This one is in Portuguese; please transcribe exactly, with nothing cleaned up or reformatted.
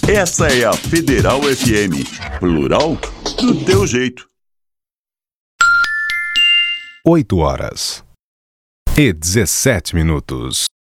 Essa é a Federal F M. Plural do teu jeito. Oito horas e dezessete minutos.